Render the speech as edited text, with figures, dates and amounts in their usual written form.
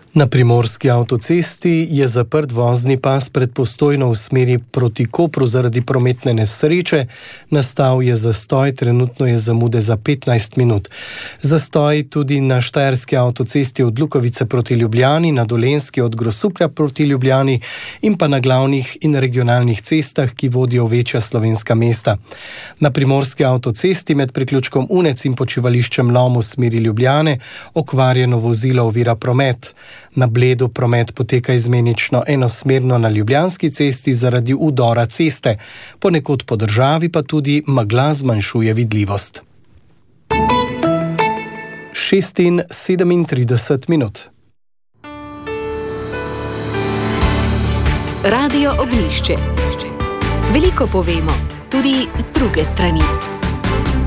Na primorski avtocesti je zaprt vozni pas pred Postojno v smeri proti Kopru zaradi prometne nesreče. Nastal je zastoj, trenutno je zamude za 15 minut. Zastoj tudi na štajerski avtocesti od Lukovice proti Ljubljani, na Dolenjski od Grosuplja proti Ljubljani in pa na glavnih in regionalnih cestah, ki vodijo v večja slovenska mesta. Na primorski avtocesti med priključkom Unec in počivališčem Lom v smeri Ljubljane okvarjeno vozilo ovira promet. Na Bledu promet poteka izmenično enosmerno na Ljubljanski cesti zaradi udora ceste. Ponekod po državi pa tudi megla zmanjšuje vidljivost. 6:37 minut. Radio Oglišče. Veliko povemo, tudi z druge strani.